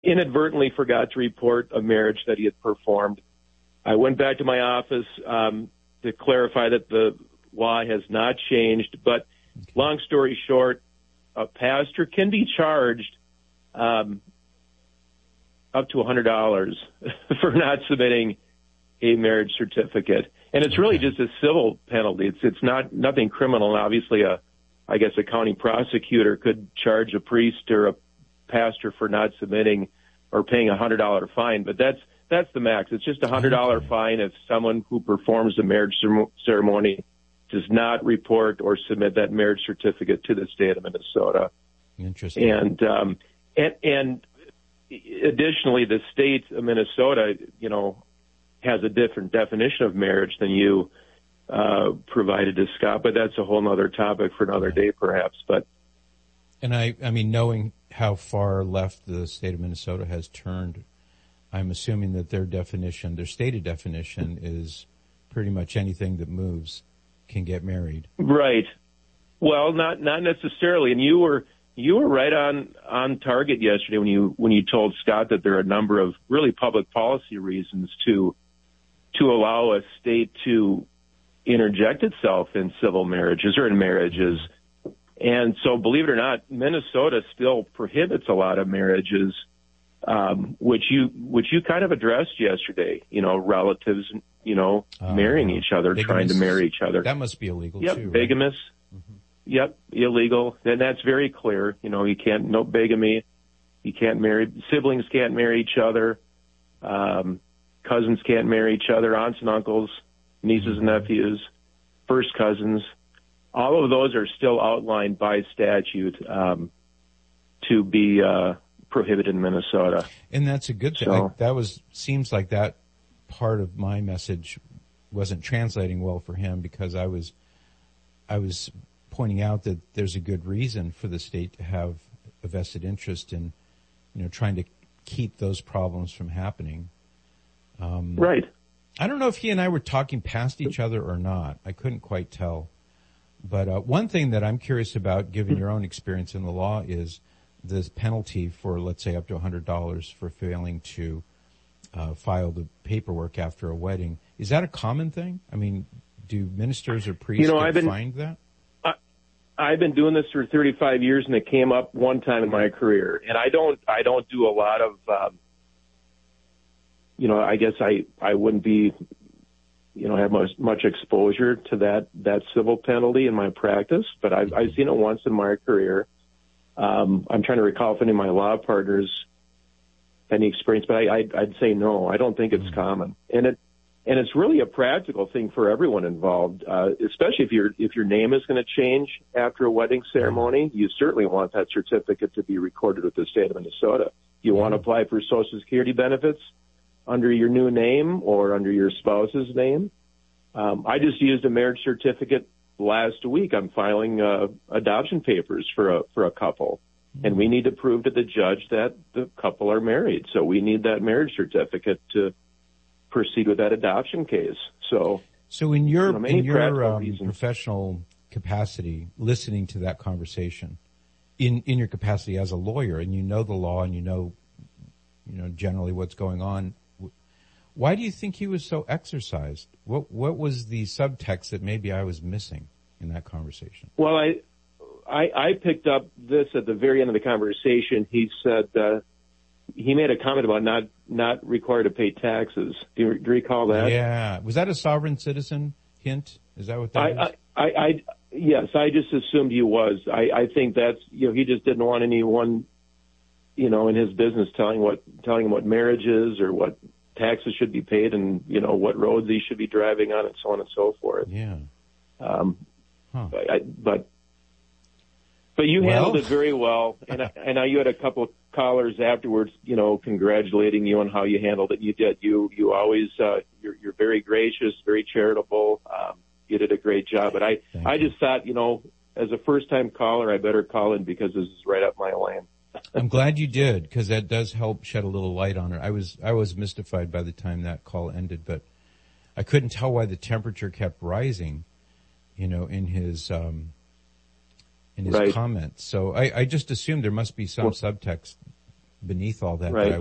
inadvertently forgot to report a marriage that he had performed. I went back to my office to clarify that the law has not changed. But long story short, a pastor can be charged up to $100 for not submitting a marriage certificate. And it's really just a civil penalty. It's nothing criminal. And obviously, I guess a county prosecutor could charge a priest or a pastor for not submitting or paying a $100 fine. But that's the max. It's just a $100 fine if someone who performs the marriage ceremony does not report or submit that marriage certificate to the state of Minnesota. Interesting. And additionally, the state of Minnesota, has a different definition of marriage than you provided to Scott, but that's a whole other topic for another day, perhaps. And I mean, knowing how far left the state of Minnesota has turned, I'm assuming that their stated definition is pretty much anything that moves can get married. Right. Well, not necessarily. And you were right on target yesterday when you told Scott that there are a number of really public policy reasons to allow a state to interject itself in civil marriages or in marriages. And so, believe it or not, Minnesota still prohibits a lot of marriages, which you kind of addressed yesterday. Relatives, marrying each other, trying to marry each other. That must be illegal too. Yep, bigamous. Mm-hmm. Yep, illegal. And that's very clear. You can't, no bigamy. You can't marry, siblings can't marry each other. Cousins can't marry each other, aunts and uncles, nieces and nephews, first cousins. All of those are still outlined by statute to be prohibited in Minnesota. And that's a good thing. So, seems like that part of my message wasn't translating well for him, because I was pointing out that there's a good reason for the state to have a vested interest in, trying to keep those problems from happening. Right. I don't know if he and I were talking past each other or not. I couldn't quite tell. But one thing that I'm curious about, given your own experience in the law, is this penalty for, let's say, up to $100 for failing to file the paperwork after a wedding. Is that a common thing? I mean, do ministers or priests find that? I've been doing this for 35 years, and it came up one time in my career. And I don't do a lot of, I guess I wouldn't be, have much exposure to that civil penalty in my practice, but I've seen it once in my career. I'm trying to recall if any of my law partners had any experience, but I'd say no. I don't think it's common, and it's really a practical thing for everyone involved, especially if your name is going to change after a wedding ceremony. You certainly want that certificate to be recorded with the state of Minnesota. You want to apply for Social Security benefits under your new name or under your spouse's name. I just used a marriage certificate last week. I'm filing adoption papers for a couple, and we need to prove to the judge that the couple are married. So we need that marriage certificate to proceed with that adoption case. So in your professional capacity, listening to that conversation, in your capacity as a lawyer, and the law, and generally what's going on, why do you think he was so exercised? What was the subtext that maybe I was missing in that conversation? Well, I picked up this at the very end of the conversation. He said he made a comment about not required to pay taxes. Do you recall that? Yeah. Was that a sovereign citizen hint? Is that what that is? Yes, I just assumed he was. I think that's, he just didn't want anyone, in his business telling him what marriage is or what taxes should be paid and, what roads he should be driving on and so on and so forth. Yeah. But you handled it very well, and I know you had a couple of callers afterwards, congratulating you on how you handled it. You did. You always you're very gracious, very charitable. You did a great job. But I just thought, as a first-time caller, I better call in because this is right up my lane. I'm glad you did, because that does help shed a little light on it. I was mystified by the time that call ended, but I couldn't tell why the temperature kept rising, in his right. comments. So I just assumed there must be some subtext beneath all that Right. that I